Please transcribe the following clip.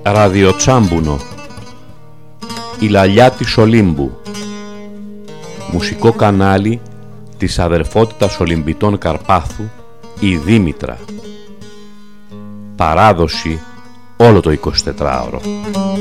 Ραδιοτσάμπουνο. Η λαλιά της Ολύμπου. Μουσικό κανάλι της αδερφότητας Ολυμπιτών Καρπάθου, η Δήμητρα. Παράδοση όλο το 24ωρο.